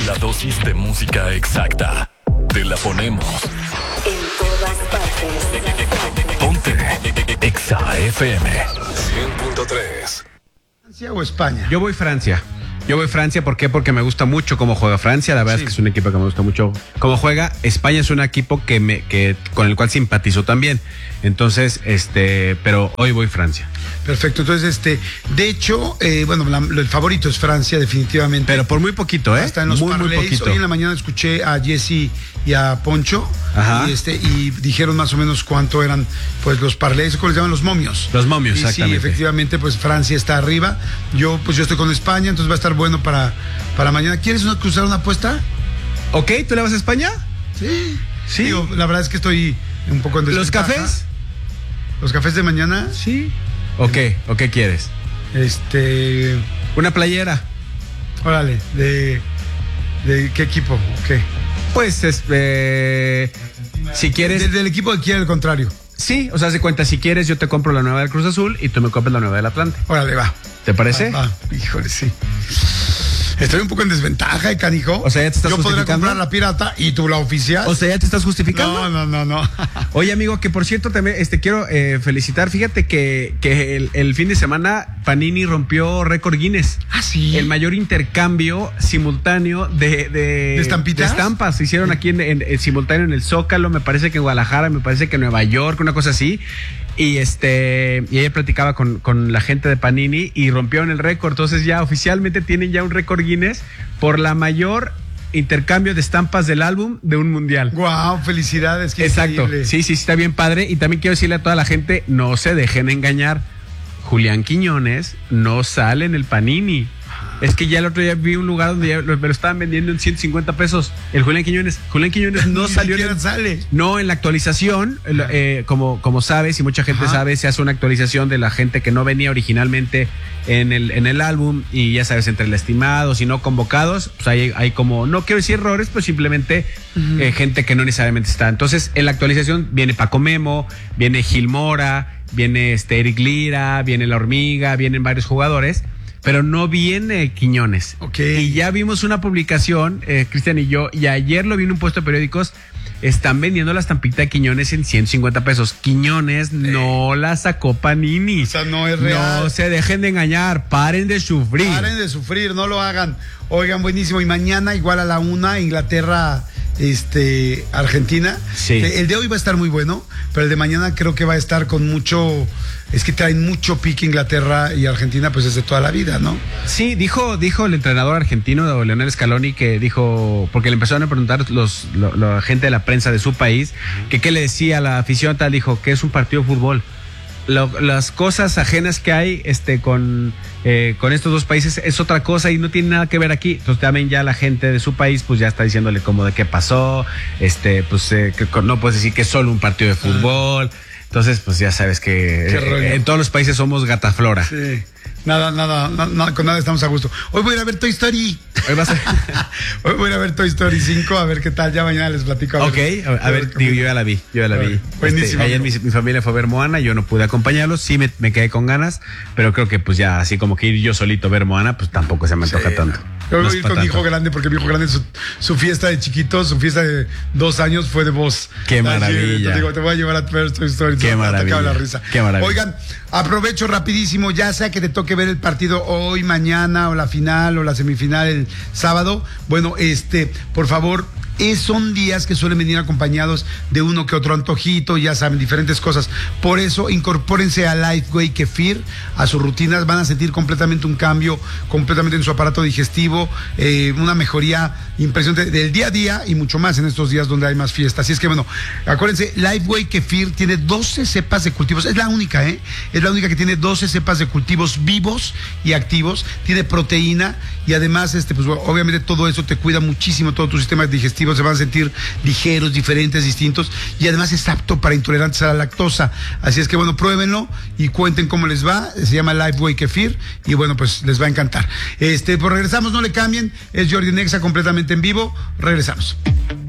La dosis de música exacta. Te la ponemos. En todas partes. Ponte Exa FM 100.3. ¿Francia o España? Yo voy Francia. ¿Por qué? Porque me gusta mucho cómo juega Francia. La verdad es que es un equipo que me gusta mucho cómo juega. España es un equipo con el cual simpatizo también. Entonces, pero hoy voy Francia. Perfecto, entonces, de hecho, el favorito es Francia, definitivamente. Pero por muy poquito, ¿eh? Hasta en los muy parlays. poquito. Hoy en la mañana escuché a Jesse y a Poncho. Ajá. Y dijeron más o menos cuánto eran, pues, los parlays, ¿cómo les llaman? Los momios. Los momios, y exactamente. sí, efectivamente, pues, Francia está arriba. Yo estoy con España, entonces va a estar bueno para mañana. ¿Quieres cruzar una apuesta? Ok, ¿tú le vas a España? Sí. Sí. Digo, la verdad es que estoy un poco en ¿Los desventaja. cafés? ¿Los cafés de mañana? Sí. ¿O qué quieres? Una playera. Órale, ¿de qué equipo? Ok. Pues, si quieres. Del equipo que quiere el contrario. Sí, o sea, se cuenta, si quieres yo te compro la nueva del Cruz Azul y tú me compras la nueva del Atlante. Órale, va. ¿Te parece? Va. Híjole, sí. Estoy un poco en desventaja, canijo. O sea, ya te estás Yo podría justificando. comprar la pirata y tú la oficial. O sea, ¿ya te estás justificando? No. Oye, amigo, que por cierto también quiero felicitar. Fíjate que el fin de semana Panini rompió récord Guinness. Ah, sí. El mayor intercambio simultáneo de estampitas. De estampas. Se hicieron aquí en simultáneo en el Zócalo, me parece que en Guadalajara, me parece que en Nueva York, una cosa así. Y ella platicaba con la gente de Panini y rompieron el récord. Entonces ya oficialmente tienen ya un récord Guinness por la mayor intercambio de estampas del álbum de un mundial. Guau, felicidades. Qué Exacto. increíble. Sí, está bien padre. Y también quiero decirle a toda la gente, no se dejen engañar. Julián Quiñones no sale en el Panini. Es que ya el otro día vi un lugar donde ya me lo estaban vendiendo en 150 pesos. El Julián Quiñones no Ni salió. siquiera sale. No, en la actualización, como sabes y mucha gente sabe, se hace una actualización de la gente que no venía originalmente en el álbum y ya sabes, entre el estimado y no convocados, pues hay como, no quiero decir errores, pero simplemente gente que no necesariamente está. Entonces, en la actualización viene Paco Memo, viene Gil Mora, viene Eric Lira, viene La Hormiga, vienen varios jugadores. Pero no viene Quiñones. Ok. Y ya vimos una publicación, Cristian y yo, y ayer lo vi en un puesto de periódicos, están vendiendo la estampita de Quiñones en 150 pesos. Quiñones no la sacó Panini. O sea, no es real. No se dejen de engañar, paren de sufrir. Paren de sufrir, no lo hagan. Oigan, buenísimo. Y mañana igual a la 1, Inglaterra, Argentina. Sí. El de hoy va a estar muy bueno, pero el de mañana creo que va a estar con mucho. Es que traen mucho pique Inglaterra y Argentina, pues desde toda la vida, ¿no? Sí, dijo el entrenador argentino, Leonel Scaloni, que dijo, porque le empezaron a preguntar la gente de la prensa de su país, que qué le decía a la afición, tal, dijo que es un partido de fútbol. Las cosas ajenas que hay con estos dos países es otra cosa y no tiene nada que ver aquí. Entonces también ya la gente de su país pues ya está diciéndole como de qué pasó, que no puedes decir que es solo un partido de fútbol. Entonces pues ya sabes que en todos los países somos gataflora. Sí. Nada, con nada estamos a gusto. Hoy voy a ir a ver Toy Story. Hoy voy a ir a ver Toy Story 5, a ver qué tal. Ya mañana les platico. A ver, yo ya la vi. Buenísimo. Ayer mi familia fue a ver Moana, yo no pude acompañarlos, sí me quedé con ganas, pero creo que pues ya así como que ir yo solito a ver Moana, pues tampoco se me antoja tanto. Yo voy No a es ir pa' con mi tanto. hijo grande, porque mi hijo grande, su fiesta de chiquito, su fiesta de 2 años fue de voz. ¡Qué maravilla! Te digo, te voy a llevar a ver Toy Story. ¡Qué maravilla! La risa. ¡Qué maravilla! Oigan, aprovecho rapidísimo, ya sea que te toque ver el partido hoy, mañana, o la final, o la semifinal el sábado. Bueno, por favor, son días que suelen venir acompañados de uno que otro antojito, ya saben, diferentes cosas. Por eso, incorpórense a Lifeway Kefir, a sus rutinas, van a sentir completamente un cambio, completamente en su aparato digestivo, una mejoría impresionante del día a día y mucho más en estos días donde hay más fiestas. Así es que, bueno, acuérdense, Lifeway Kefir tiene 12 cepas de cultivos, es la única, es la única que tiene 12 cepas de cultivos vivos y activos, tiene proteína y además, pues obviamente todo eso te cuida muchísimo todo tu sistema digestivo, se van a sentir ligeros, diferentes, distintos y además es apto para intolerantes a la lactosa. Así es que bueno, pruébenlo y cuenten cómo les va. Se llama Lifeway Kefir y bueno, pues les va a encantar. Pues regresamos, no le cambien. Es Jordi Nexa completamente en vivo. Regresamos.